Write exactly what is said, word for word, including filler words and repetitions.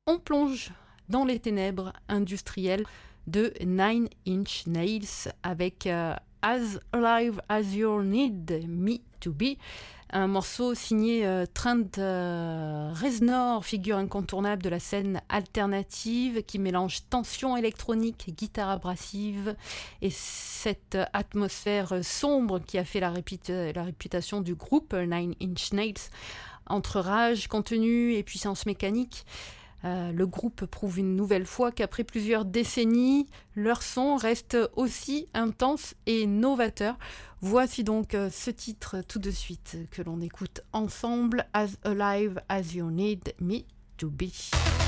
on plonge dans les ténèbres industrielles de Nine Inch Nails avec euh, As Alive as You Need Me to Be, un morceau signé euh, Trent euh, Reznor, figure incontournable de la scène alternative qui mélange tension électronique, guitare abrasive et cette atmosphère sombre qui a fait la, réputa- la réputation du groupe Nine Inch Nails. Entre rage, contenu et puissance mécanique, Euh, le groupe prouve une nouvelle fois qu'après plusieurs décennies, leur son reste aussi intense et novateur. Voici donc euh, ce titre tout de suite que l'on écoute ensemble, As Alive as You Need Me to Be.